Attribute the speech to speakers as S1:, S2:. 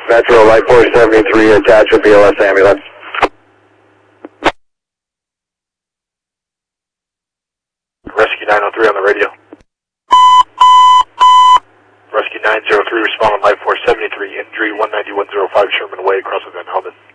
S1: Metro Light Force 73, attached with BLS ambulance.
S2: Rescue 903 on the radio. Rescue 903, respond on Light Force 73, injury 19105 Sherman Way, crossing Van Helden.